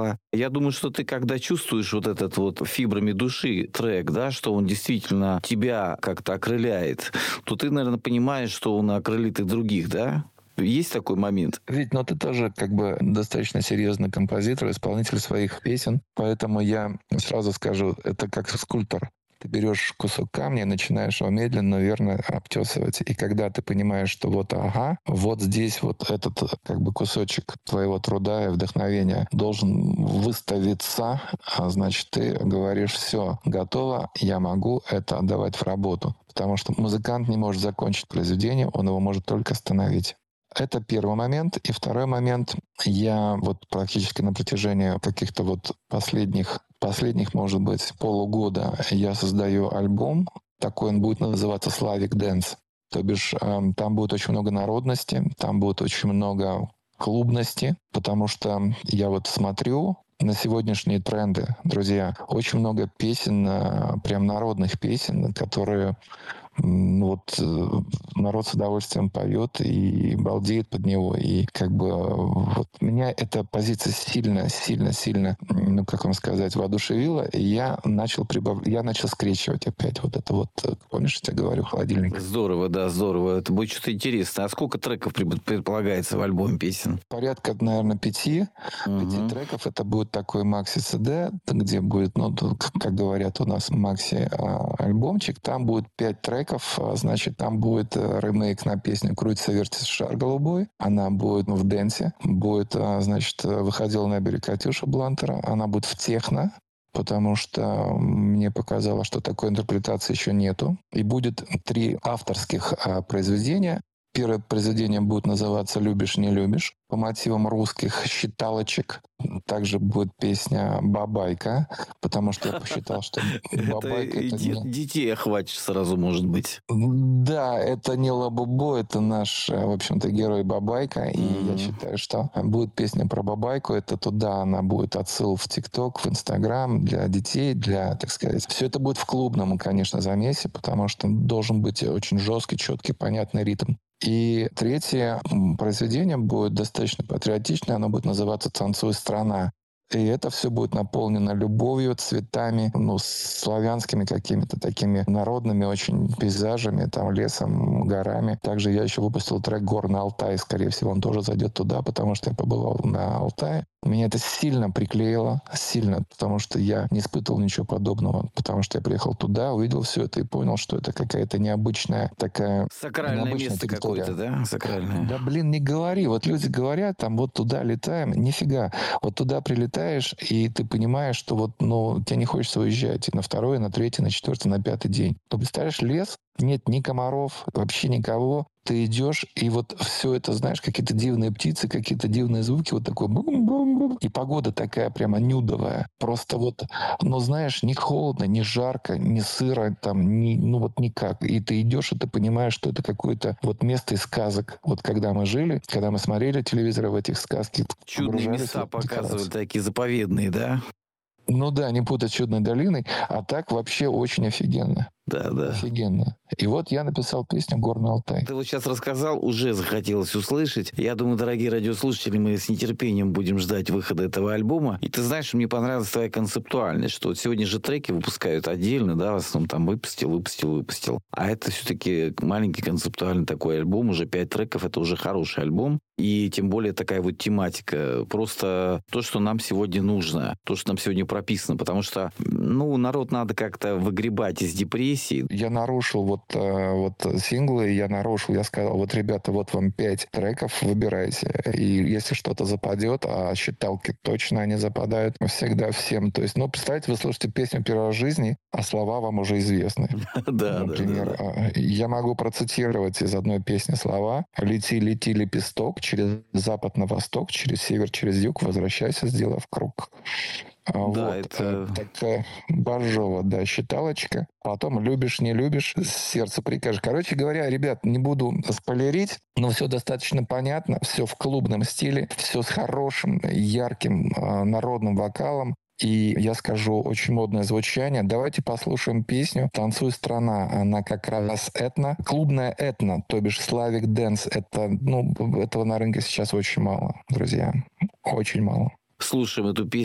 здорово. Я думаю, что ты, когда чувствуешь вот этот вот фибрами души трек, да, что он действительно тебя как-то окрыляет, то ты, наверное, понимаешь, что он окрылит и других, да? Есть такой момент? Ведь, ну, ты тоже как бы достаточно серьезный композитор, исполнитель своих песен. Поэтому я сразу скажу, это как скульптор. Ты берешь кусок камня и начинаешь его медленно, верно обтесывать. И когда ты понимаешь, что вот, ага, вот здесь вот этот как бы кусочек твоего труда и вдохновения должен выставиться, значит, ты говоришь, все, готово, я могу это отдавать в работу. Потому что музыкант не может закончить произведение, он его может только остановить. Это первый момент. И второй момент. Я вот практически на протяжении каких-то вот последних, может быть, полугода я создаю альбом. Такой он будет называться «Slavic Dance». То бишь там будет очень много народности, там будет очень много клубности, потому что я вот смотрю на сегодняшние тренды, друзья. Очень много песен, прям народных песен, которые вот народ с удовольствием поет и балдеет под него. И как бы вот меня эта позиция сильно, ну, как вам сказать, воодушевила. И я начал скрещивать опять вот это вот, помнишь, я тебе говорю, холодильник. Здорово, да, здорово. Это будет что-то интересное. А сколько треков предполагается в альбоме песен? Порядка, наверное, пяти треков. Это будет такой макси-ЦД, где будет, ну, как говорят у нас, макси-альбомчик. Там будет 5 треков. Значит, там будет ремейк на песню «Крутится, вертится шар голубой». Она будет в дэнсе. Будет, значит, «Выходила на берег Катюша» Блантера. Она будет в техно, потому что мне показалось, что такой интерпретации еще нету. И будет 3 авторских произведения. Первое произведение будет называться «Любишь, не любишь» по мотивам русских считалочек. Также будет песня «Бабайка», потому что я посчитал, что бабайка это не... Детей охватишь сразу, может быть. Да, это не Лабубо, это наш, в общем-то, герой Бабайка. И я считаю, что будет песня про Бабайку. Это туда она будет отсыл в ТикТок, в Инстаграм для детей, для, так сказать. Все это будет в клубном, конечно, замесе, потому что должен быть очень жесткий, четкий, понятный ритм. И третье произведение будет достаточно патриотичное. Оно будет называться «Танцуй, страна». И это все будет наполнено любовью, цветами, ну, славянскими какими-то такими народными очень пейзажами, там, лесом, горами. Также я еще выпустил трек «Горный Алтай». Скорее всего, он тоже зайдет туда, потому что я побывал на Алтае. Меня это сильно приклеило, сильно, потому что я не испытывал ничего подобного, потому что я приехал туда, увидел все это и понял, что это какая-то необычная такая... Сакральное место территория. какое-то, да? Сакральное. Да, блин, не говори. Вот люди говорят, там, вот туда летаем. Нифига. Вот туда прилетаешь, и ты понимаешь, что вот, ну, тебе не хочется уезжать и на второй, и на третий, на четвертый, на пятый день. Но представляешь, лес, нет ни комаров, вообще никого. Ты идешь, и вот все это, знаешь, какие-то дивные птицы, какие-то дивные звуки, вот такой бум-бум-бум. И погода такая прямо нюдовая. Просто вот, ну, знаешь, не холодно, не жарко, не сыро, там, ну, вот никак. И ты идешь, и ты понимаешь, что это какое-то вот место из сказок. Вот когда мы жили, когда мы смотрели телевизор в этих сказках. Чудные места показывают, такие заповедные, да? Ну да, не путать с «Чудной долиной», а так вообще очень офигенно. Да, да. Офигенно. И вот я написал песню «Горный Алтай». Ты вот сейчас рассказал, уже захотелось услышать. Я думаю, дорогие радиослушатели, мы с нетерпением будем ждать выхода этого альбома. И ты знаешь, мне понравилась твоя концептуальность, что вот сегодня же треки выпускают отдельно, да, в основном там выпустил. А это все-таки маленький концептуальный такой альбом, уже 5 треков, это уже хороший альбом. И тем более такая вот тематика. Просто то, что нам сегодня нужно, то, что нам сегодня прописано. Потому что, ну, народ надо как-то выгребать из депрессии. Я нарушил вот синглы, я сказал, вот, ребята, вот вам 5 треков, выбирайте. И если что-то западет, а считалки точно не западают всегда всем. То есть, ну, представьте, вы слушаете песню первой раз в жизни, а слова вам уже известны. Да, например, я могу процитировать из одной песни слова: «Лети, лети, лепесток, через запад на восток, через север, через юг, возвращайся, сделав круг». Да, Вот, это... такая божова, да, считалочка. Потом «Любишь, не любишь, сердце прикажешь». Короче говоря, ребят, не буду спойлерить, но все достаточно понятно, все в клубном стиле, все с хорошим, ярким народным вокалом. И я скажу, очень модное звучание. Давайте послушаем песню «Танцуй, страна». Она как раз этно, клубная этно, то бишь Slavic Dance. Это, ну, этого на рынке сейчас очень мало, друзья. Очень мало. Слушаем эту песню.